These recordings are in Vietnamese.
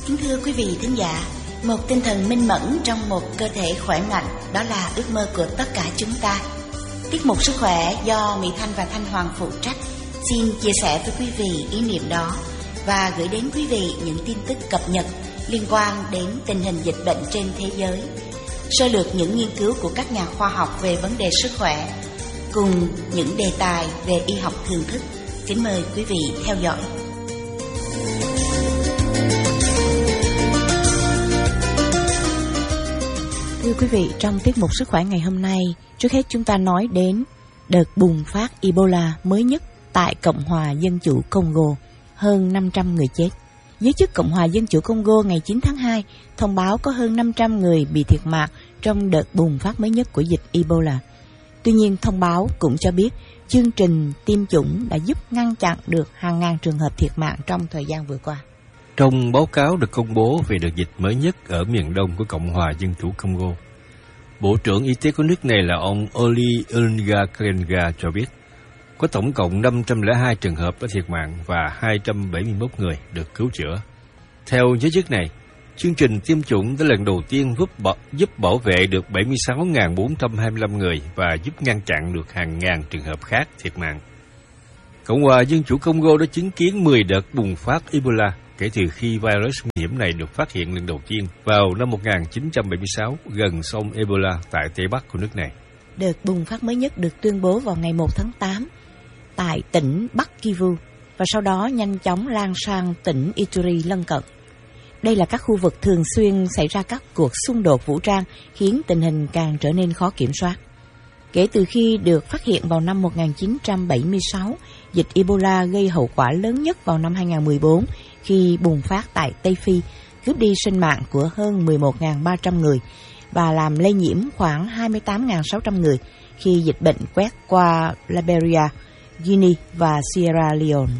Kính thưa quý vị thính giả, một tinh thần minh mẫn trong một cơ thể khỏe mạnh, đó là ước mơ của tất cả chúng ta. Tiết mục Sức khỏe do Mỹ Thanh và Thanh Hoàng phụ trách xin chia sẻ với quý vị ý niệm đó và gửi đến quý vị những tin tức cập nhật liên quan đến tình hình dịch bệnh trên thế giới, sơ lược những nghiên cứu của các nhà khoa học về vấn đề sức khỏe, cùng những đề tài về y học thường thức. Kính mời quý vị theo dõi. Thưa quý vị, trong tiết mục Sức khỏe ngày hôm nay, trước hết chúng ta nói đến đợt bùng phát Ebola mới nhất tại Cộng hòa Dân chủ Congo, hơn 500 người chết. Giới chức Cộng hòa Dân chủ Congo ngày 9 tháng 2 thông báo có hơn 500 người bị thiệt mạng trong đợt bùng phát mới nhất của dịch Ebola. Tuy nhiên, thông báo cũng cho biết chương trình tiêm chủng đã giúp ngăn chặn được hàng ngàn trường hợp thiệt mạng trong thời gian vừa qua. Trong báo cáo được công bố về đợt dịch mới nhất ở miền đông của Cộng hòa Dân chủ Congo, Bộ trưởng Y tế của nước này là ông Oli Karenga cho biết, có tổng cộng 502 trường hợp đã thiệt mạng và 271 người được cứu chữa. Theo giới chức này, chương trình tiêm chủng đã lần đầu tiên giúp bảo vệ được 76.425 người và giúp ngăn chặn được hàng ngàn trường hợp khác thiệt mạng. Cộng hòa Dân chủ Congo đã chứng kiến 10 đợt bùng phát Ebola kể từ khi virus nguy hiểm này được phát hiện lần đầu tiên vào năm 1976 gần sông Ebola tại Tây Bắc của nước này. Đợt bùng phát mới nhất được tuyên bố vào ngày 1 tháng 8 tại tỉnh Bắc Kivu và sau đó nhanh chóng lan sang tỉnh Ituri lân cận. Đây là các khu vực thường xuyên xảy ra các cuộc xung đột vũ trang khiến tình hình càng trở nên khó kiểm soát. Kể từ khi được phát hiện vào năm 1976, dịch Ebola gây hậu quả lớn nhất vào năm 2014 khi bùng phát tại Tây Phi, cướp đi sinh mạng của hơn 11.300 người và làm lây nhiễm khoảng 28.600 người khi dịch bệnh quét qua Liberia, Guinea và Sierra Leone.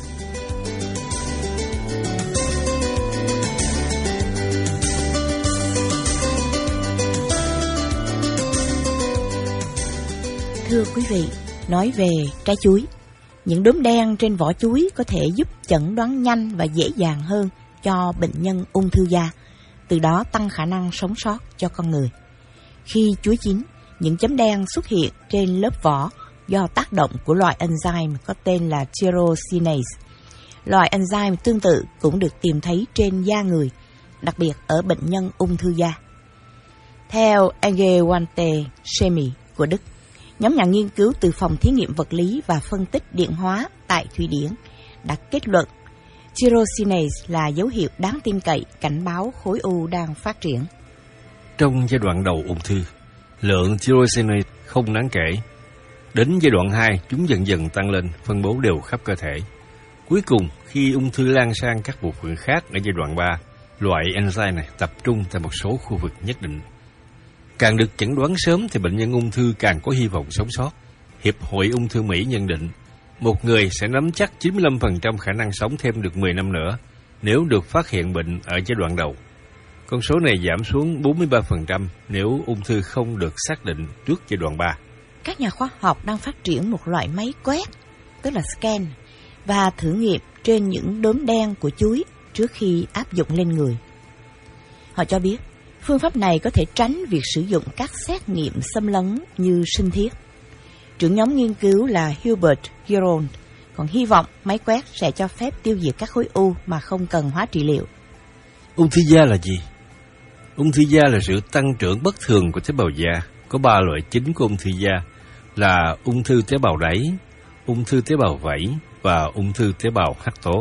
Thưa quý vị, nói về trái chuối, những đốm đen trên vỏ chuối có thể giúp chẩn đoán nhanh và dễ dàng hơn cho bệnh nhân ung thư da, từ đó tăng khả năng sống sót cho con người. Khi chuối chín, những chấm đen xuất hiện trên lớp vỏ do tác động của loại enzyme có tên là tyrosinase. Loại enzyme tương tự cũng được tìm thấy trên da người, đặc biệt ở bệnh nhân ung thư da. Theo Angewandte Chemie của Đức, nhóm nhà nghiên cứu từ Phòng Thí nghiệm Vật lý và Phân tích Điện hóa tại Thụy Điển đã kết luận tyrosinase là dấu hiệu đáng tin cậy cảnh báo khối u đang phát triển. Trong giai đoạn đầu ung thư, lượng tyrosinase không đáng kể. Đến giai đoạn 2, chúng dần dần tăng lên, phân bố đều khắp cơ thể. Cuối cùng, khi ung thư lan sang các bộ phận khác ở giai đoạn 3, loại enzyme này tập trung tại một số khu vực nhất định. Càng được chẩn đoán sớm thì bệnh nhân ung thư càng có hy vọng sống sót. Hiệp hội Ung thư Mỹ nhận định, một người sẽ nắm chắc 95% khả năng sống thêm được 10 năm nữa nếu được phát hiện bệnh ở giai đoạn đầu. Con số này giảm xuống 43% nếu ung thư không được xác định trước giai đoạn 3. Các nhà khoa học đang phát triển một loại máy quét, tức là scan, và thử nghiệm trên những đốm đen của chuối trước khi áp dụng lên người. Họ cho biết, phương pháp này có thể tránh việc sử dụng các xét nghiệm xâm lấn như sinh thiết. Trưởng nhóm nghiên cứu là Hubert Giron còn hy vọng máy quét sẽ cho phép tiêu diệt các khối u mà không cần hóa trị liệu. Ung thư da là gì? Ung thư da là sự tăng trưởng bất thường của tế bào da. Có 3 loại chính của ung thư da là ung thư tế bào đáy, ung thư tế bào vảy và ung thư tế bào hắc tố.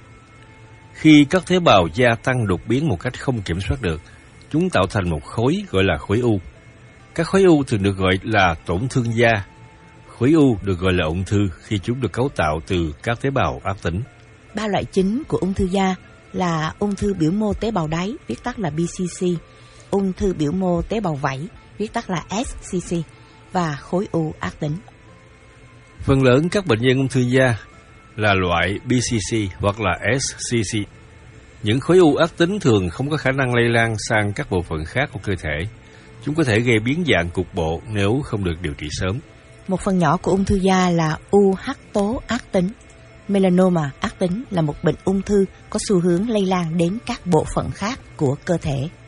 Khi các tế bào da tăng đột biến một cách không kiểm soát được, chúng tạo thành một khối gọi là khối u. Các khối u thường được gọi là tổn thương da. Khối u được gọi là ung thư khi chúng được cấu tạo từ các tế bào ác tính. 3 loại chính của ung thư da là ung thư biểu mô tế bào đáy, viết tắt là BCC, ung thư biểu mô tế bào vảy, viết tắt là SCC, và khối u ác tính. Phần lớn các bệnh nhân ung thư da là loại BCC hoặc là SCC. Những khối u ác tính thường không có khả năng lây lan sang các bộ phận khác của cơ thể. Chúng có thể gây biến dạng cục bộ nếu không được điều trị sớm. Một phần nhỏ của ung thư da là u hắc tố ác tính. Melanoma ác tính là một bệnh ung thư có xu hướng lây lan đến các bộ phận khác của cơ thể.